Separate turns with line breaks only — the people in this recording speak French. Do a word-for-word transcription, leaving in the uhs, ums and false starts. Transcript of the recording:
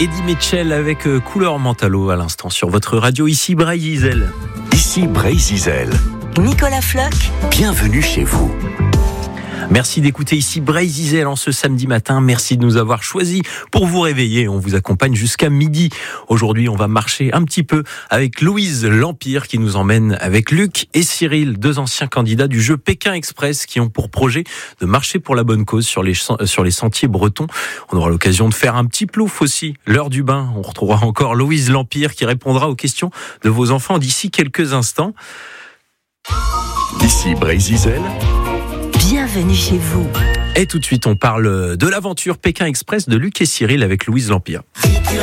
Eddie Mitchell avec euh, Couleur Mentalo à l'instant sur votre radio. Ici Bray-Zizel.
Ici Bray-Zizel.
Nicolas Floch.
Bienvenue chez vous.
Merci d'écouter ici Bray-Zizel en ce samedi matin. Merci de nous avoir choisis pour vous réveiller. On vous accompagne jusqu'à midi. Aujourd'hui, on va marcher un petit peu avec Louise L'Empire qui nous emmène avec Luc et Cyril, deux anciens candidats du jeu Pékin Express qui ont pour projet de marcher pour la bonne cause sur les, sur les sentiers bretons. On aura l'occasion de faire un petit plouf aussi. L'heure du bain. On retrouvera encore Louise L'Empire qui répondra aux questions de vos enfants d'ici quelques instants.
Ici Bray-Zizel.
Bienvenue chez vous.
Et tout de suite, on parle de l'aventure Pékin Express de Luc et Cyril avec Louise L'Empire.